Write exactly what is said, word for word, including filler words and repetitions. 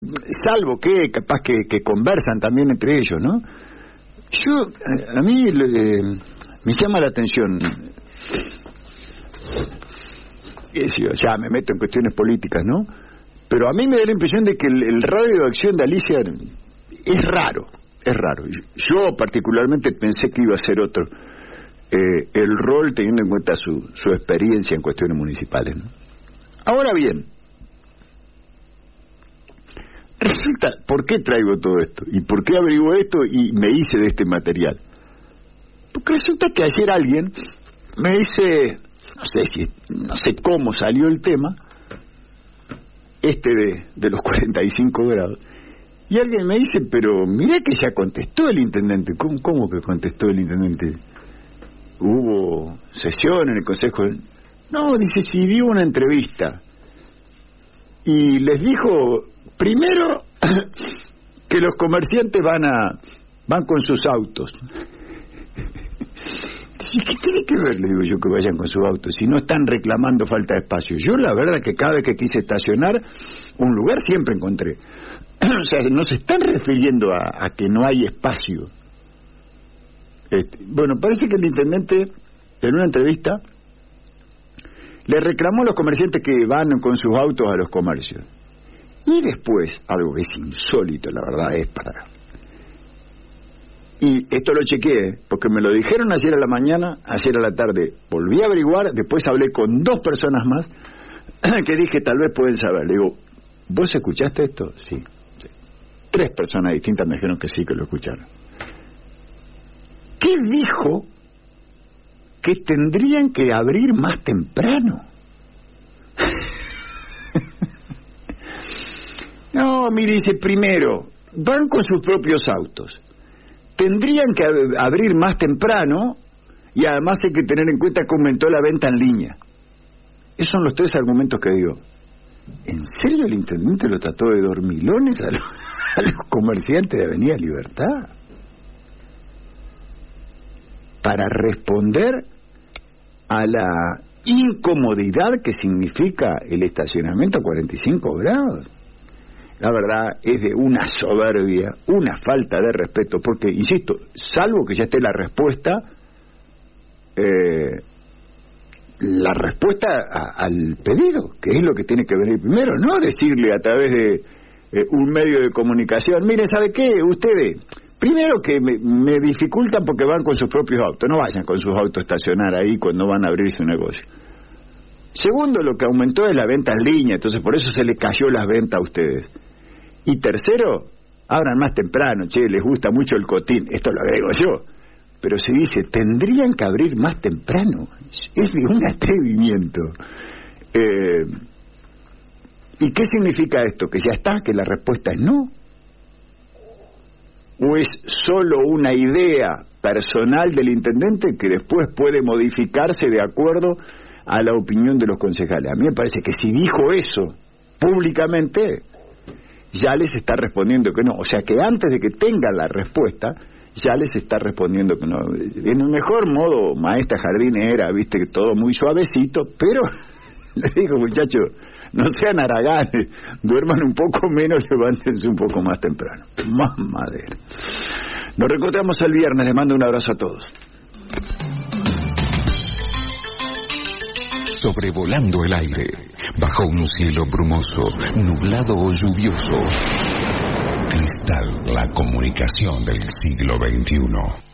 salvo que capaz que, que conversan también entre ellos, ¿no? Yo, a, a mí eh, me llama la atención, es, ya me meto en cuestiones políticas, ¿no? Pero a mí me da la impresión de que el, el radio de acción de Alicia es raro, es raro. Yo particularmente pensé que iba a ser otro eh, el rol, teniendo en cuenta su, su experiencia en cuestiones municipales, ¿no? Ahora bien, resulta, ¿por qué traigo todo esto? ¿Y por qué averiguo esto y me hice de este material? Porque resulta que ayer alguien me dice, no sé si, no sé cómo salió el tema, este de, de los cuarenta y cinco grados, y alguien me dice, pero mirá que ya contestó el intendente. ¿Cómo, cómo que contestó el intendente? ¿Hubo sesión en el consejo? No, dice, sí, dio una entrevista y les dijo, primero, que los comerciantes van a van con sus autos. ¿Qué tiene que ver, le digo yo, que vayan con sus autos si no están reclamando falta de espacio? Yo la verdad que cada vez que quise estacionar un lugar siempre encontré. O sea, no se están refiriendo a, a que no hay espacio. Este, bueno, parece que el intendente en una entrevista le reclamó a los comerciantes que van con sus autos a los comercios. Y después, algo que es insólito, la verdad, es para... Y esto lo chequeé, porque me lo dijeron ayer a la mañana, ayer a la tarde. Volví a averiguar, después hablé con dos personas más, que dije, tal vez pueden saber. Le digo, ¿vos escuchaste esto? Sí, sí. Tres personas distintas me dijeron que sí, que lo escucharon. ¿Qué dijo? Que tendrían que abrir más temprano. No, mire, dice, primero, van con sus propios autos. Tendrían que ab- abrir más temprano y además hay que tener en cuenta que aumentó la venta en línea. Esos son los tres argumentos que digo. ¿En serio el intendente lo trató de dormilones a los, a los comerciantes de Avenida Libertad? Para responder a la incomodidad que significa el estacionamiento a cuarenta y cinco grados. La verdad es de una soberbia, una falta de respeto, porque, insisto, salvo que ya esté la respuesta, eh, la respuesta a, al pedido, que es lo que tiene que venir primero, no decirle a través de eh, un medio de comunicación, mire, ¿sabe qué? Ustedes, primero que me, me dificultan porque van con sus propios autos, no vayan con sus autos a estacionar ahí cuando van a abrir su negocio. Segundo, lo que aumentó es la venta en línea, entonces por eso se le cayó las ventas a ustedes. Y tercero, abran más temprano, che, les gusta mucho el cotín, esto lo agrego yo. Pero se dice, tendrían que abrir más temprano, es de un atrevimiento. Eh, ¿Y qué significa esto? ¿Que ya está? ¿Que la respuesta es no? ¿O es solo una idea personal del intendente que después puede modificarse de acuerdo a la opinión de los concejales? A mí me parece que si dijo eso públicamente, ya les está respondiendo que no. O sea que antes de que tengan la respuesta, ya les está respondiendo que no. En el mejor modo, maestra jardinera, viste, que todo muy suavecito, pero les digo, muchachos, no sean haraganes, duerman un poco menos, levántense un poco más temprano. Más madera. Nos reencontramos el viernes, les mando un abrazo a todos. Sobrevolando el aire, bajo un cielo brumoso, nublado o lluvioso. Cristal, la comunicación del siglo veintiuno.